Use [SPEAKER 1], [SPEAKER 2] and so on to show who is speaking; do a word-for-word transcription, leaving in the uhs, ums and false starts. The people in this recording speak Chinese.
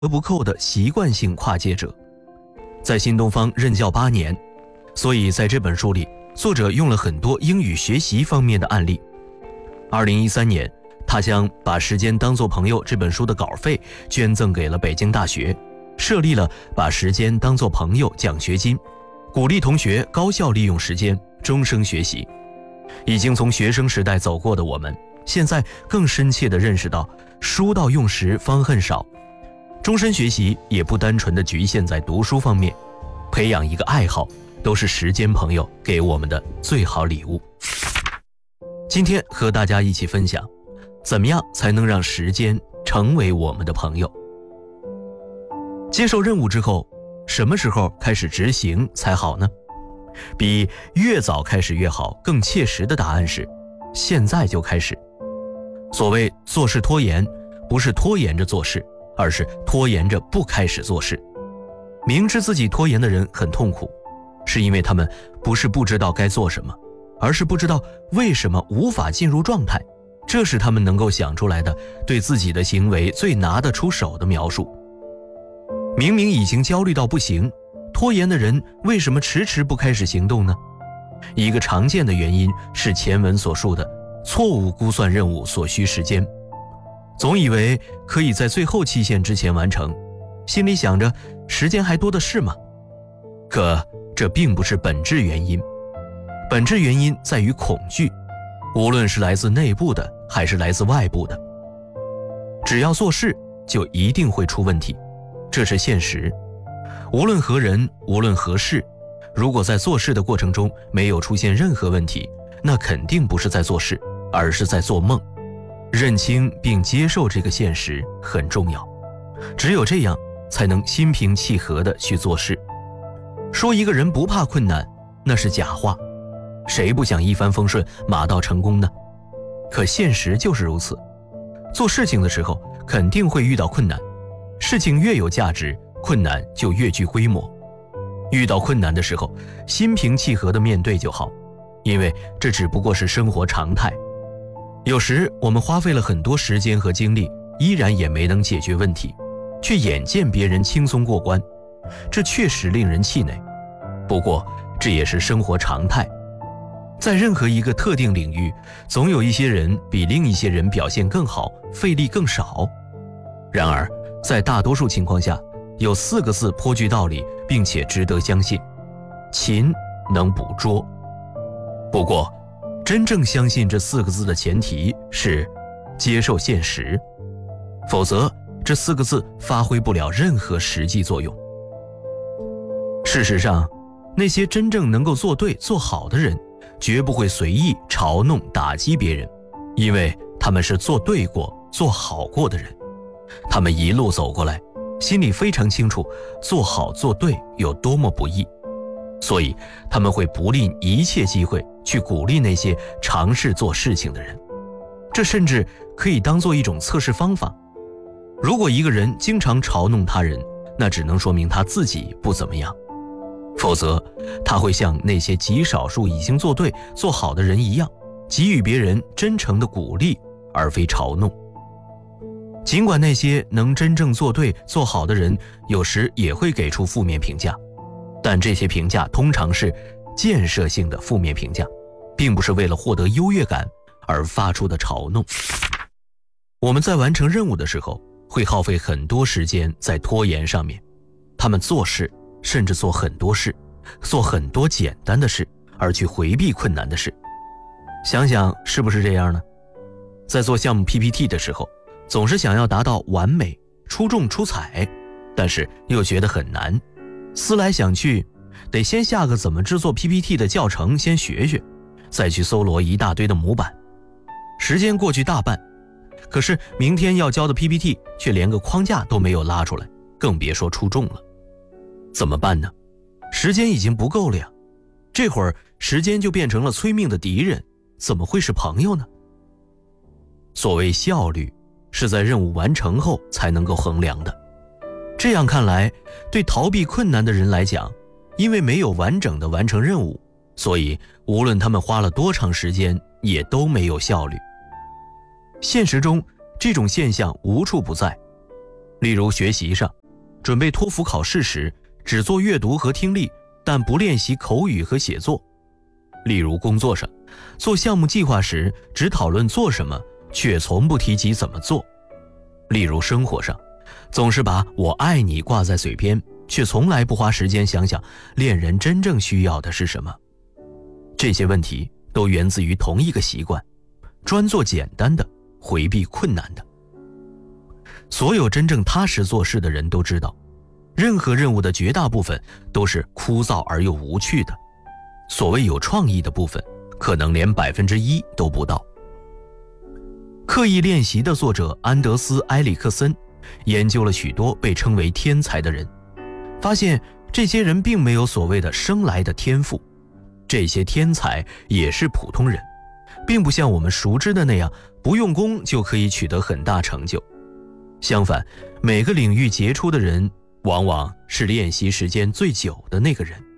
[SPEAKER 1] 不不扣的习惯性跨界者。在新东方任教八年，所以在这本书里，作者用了很多英语学习方面的案例。二零一三年，他将《把时间当作朋友》这本书的稿费捐赠给了北京大学，设立了把时间当作朋友奖学金，鼓励同学高效利用时间，终生学习。已经从学生时代走过的我们，现在更深切地认识到，书到用时方恨少。终身学习也不单纯地局限在读书方面，培养一个爱好，都是时间朋友给我们的最好礼物。今天和大家一起分享，怎么样才能让时间成为我们的朋友？接受任务之后，什么时候开始执行才好呢？比越早开始越好更切实的答案是，现在就开始。所谓做事拖延，不是拖延着做事，而是拖延着不开始做事。明知自己拖延的人很痛苦，是因为他们不是不知道该做什么，而是不知道为什么无法进入状态，这是他们能够想出来的对自己的行为最拿得出手的描述。明明已经焦虑到不行，拖延的人为什么迟迟不开始行动呢？一个常见的原因是前文所述的错误估算任务所需时间，总以为可以在最后期限之前完成，心里想着时间还多的是嘛。可这并不是本质原因，本质原因在于恐惧，无论是来自内部的还是来自外部的。只要做事就一定会出问题，这是现实。无论何人，无论何事，如果在做事的过程中没有出现任何问题，那肯定不是在做事，而是在做梦。认清并接受这个现实很重要，只有这样才能心平气和地去做事。说一个人不怕困难，那是假话，谁不想一帆风顺，马到成功呢？可现实就是如此，做事情的时候肯定会遇到困难，事情越有价值，困难就越具规模。遇到困难的时候，心平气和地面对就好，因为这只不过是生活常态。有时我们花费了很多时间和精力，依然也没能解决问题，却眼见别人轻松过关，这确实令人气馁。不过这也是生活常态，在任何一个特定领域，总有一些人比另一些人表现更好，费力更少。然而在大多数情况下，有四个字颇具道理，并且值得相信：勤能补拙。不过真正相信这四个字的前提是接受现实，否则这四个字发挥不了任何实际作用。事实上，那些真正能够做对做好的人，绝不会随意嘲弄打击别人，因为他们是做对过做好过的人。他们一路走过来，心里非常清楚做好做对有多么不易，所以他们会不吝一切机会去鼓励那些尝试做事情的人。这甚至可以当做一种测试方法。如果一个人经常嘲弄他人，那只能说明他自己不怎么样，否则他会像那些极少数已经做对做好的人一样，给予别人真诚的鼓励，而非嘲弄。尽管那些能真正做对做好的人有时也会给出负面评价，但这些评价通常是建设性的负面评价，并不是为了获得优越感而发出的嘲弄。我们在完成任务的时候，会耗费很多时间在拖延上面，他们做事，甚至做很多事，做很多简单的事，而去回避困难的事。想想是不是这样呢？在做项目 P P T 的时候，总是想要达到完美、出众出彩，但是又觉得很难。思来想去，得先下个怎么制作 P P T 的教程先学学，再去搜罗一大堆的模板。时间过去大半，可是明天要交的 P P T 却连个框架都没有拉出来，更别说出众了。怎么办呢？时间已经不够了呀，这会儿时间就变成了催命的敌人，怎么会是朋友呢？所谓效率，是在任务完成后才能够衡量的。这样看来，对逃避困难的人来讲，因为没有完整的完成任务，所以无论他们花了多长时间，也都没有效率。现实中，这种现象无处不在。 例如学习上，准备托福考试时，只做阅读和听力，但不练习口语和写作；例如工作上，做项目计划时，只讨论做什么，却从不提及怎么做；例如生活上，总是把我爱你挂在嘴边，却从来不花时间想想恋人真正需要的是什么。这些问题都源自于同一个习惯，专做简单的，回避困难的。所有真正踏实做事的人都知道，任何任务的绝大部分都是枯燥而又无趣的，所谓有创意的部分，可能连百分之一都不到。刻意练习的作者安德斯·埃里克森研究了许多被称为天才的人，发现这些人并没有所谓的生来的天赋，这些天才也是普通人，并不像我们熟知的那样不用功就可以取得很大成就。相反，每个领域杰出的人往往是练习时间最久的那个人。